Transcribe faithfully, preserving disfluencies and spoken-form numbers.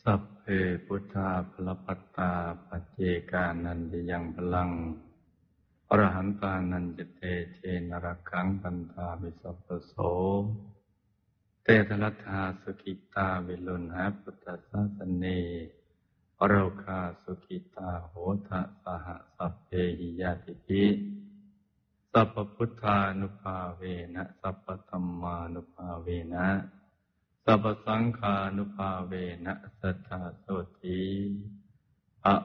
สัพเพพุทธาภลปัตตาปัจเจกานันติยังพลังอรหันตานันจเตเจนรักขังปันธาวิสัพพโสเตตรัตถาสุขิตาวิลุณหาพุทธศาสเนอโรคาสุขิตาโหทะสหสัพเพหิยาติภิสัพพพุทธานุภาเวนะสัพพธัมมานุภาเวนะสัพพสังฆานุภาเวนะสัทธาโสติ